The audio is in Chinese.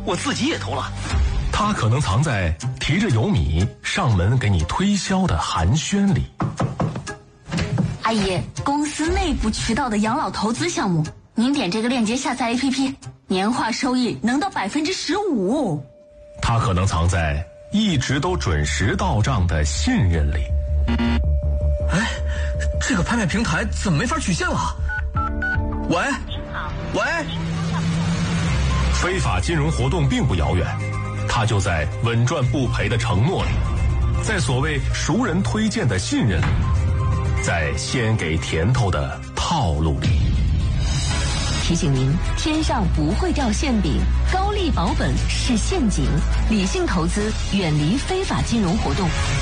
我自己也投了。 它可能藏在提着油米上门给你推销的寒暄里。 阿姨，公司内部渠道的养老投资项目，您点这个链接下载 APP， 年化收益能到15%。 它可能藏在一直都准时到账的信任里。 哎，这个拍卖平台怎么没法取现了？喂， 您好， 喂， 非法金融活动并不遥远，它就在稳赚不赔的承诺里，在所谓熟人推荐的信任里，在先给甜头的套路里。 提醒您，天上不会掉馅饼，高利保本是陷阱，理性投资，远离非法金融活动。